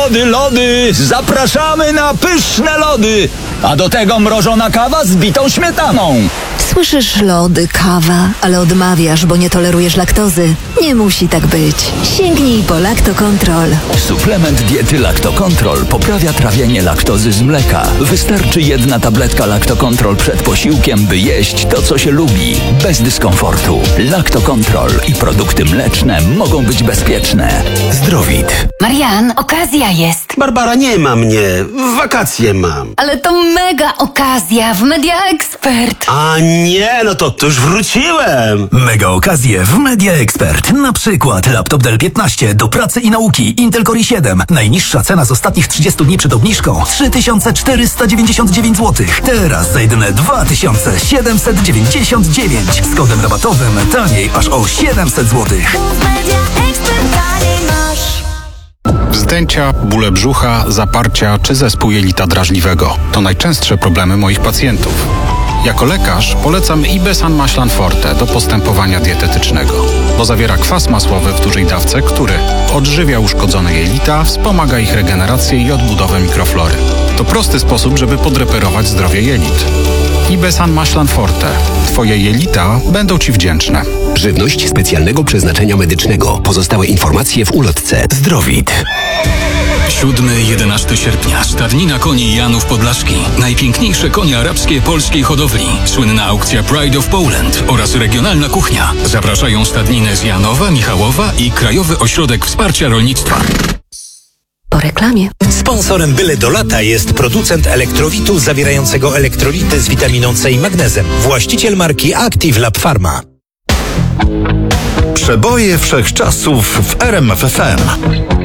lody, zapraszamy na pyszne lody, a do tego mrożona kawa z bitą śmietaną. Słyszysz, lody, kawa, ale odmawiasz, bo nie tolerujesz laktozy. Nie musi tak być. Sięgnij po Lactocontrol. Suplement diety Lactocontrol poprawia trawienie laktozy z mleka. Wystarczy jedna tabletka Lactocontrol przed posiłkiem, by jeść to, co się lubi, bez dyskomfortu. Lactocontrol i produkty mleczne mogą być bezpieczne. Zdrowit. Marian, okazja jest. Barbara, nie ma mnie. Wakacje mam. Ale to mega okazja w Media Expert. A nie, no to już wróciłem. Mega okazje w Media Expert. Na przykład laptop Dell 15 do pracy i nauki Intel Core i7. Najniższa cena z ostatnich 30 dni przed obniżką 3499 zł. Teraz za jedyne 2799. Z kodem rabatowym taniej aż o 700 zł. Wzdęcia, bóle brzucha, zaparcia czy zespół jelita drażliwego to najczęstsze problemy moich pacjentów. Jako lekarz polecam Ibesan Maślan Forte do postępowania dietetycznego, bo zawiera kwas masłowy w dużej dawce, który odżywia uszkodzone jelita, wspomaga ich regenerację i odbudowę mikroflory. To prosty sposób, żeby podreperować zdrowie jelit. Ibesan Maślan Forte. Twoje jelita będą Ci wdzięczne. Żywność specjalnego przeznaczenia medycznego. Pozostałe informacje w ulotce. Zdrowit. 7-11 sierpnia. Stadnina koni Janów Podlaszki. Najpiękniejsze konie arabskie polskiej hodowli. Słynna aukcja Pride of Poland oraz regionalna kuchnia. Zapraszają stadniny z Janowa, Michałowa i Krajowy Ośrodek Wsparcia Rolnictwa. Po reklamie. Sponsorem Byle do lata jest producent elektrowitu zawierającego elektrolity z witaminą C i magnezem. Właściciel marki Active Lab Pharma. Przeboje wszechczasów w RMF FM.